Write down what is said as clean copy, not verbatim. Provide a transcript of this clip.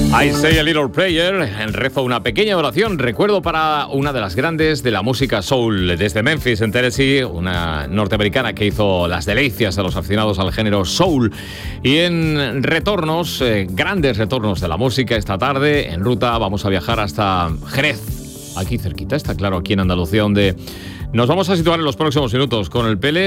I Say a Little Prayer, rezo una pequeña oración, recuerdo para una de las grandes de la música soul, desde Memphis, en Tennessee, una norteamericana que hizo las delicias a los aficionados al género soul. Y en retornos, grandes retornos de la música esta tarde, en ruta vamos a viajar hasta Jerez, aquí cerquita, está claro, aquí en Andalucía, donde nos vamos a situar en los próximos minutos con el Pele.